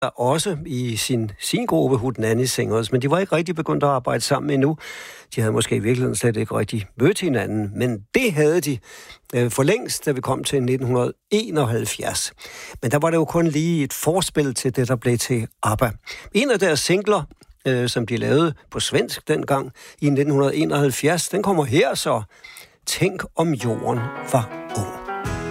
også i sin gruppe Hootenanny Singers, men de var ikke rigtig begyndt at arbejde sammen endnu. De havde måske i virkeligheden slet ikke rigtig mødt hinanden, men det havde de for længst, da vi kom til 1971. Men der var det jo kun lige et forspil til det, der blev til ABBA. En af deres singler, som de lavede på svensk dengang i 1971, den kommer her så. Tænk om jorden var ung.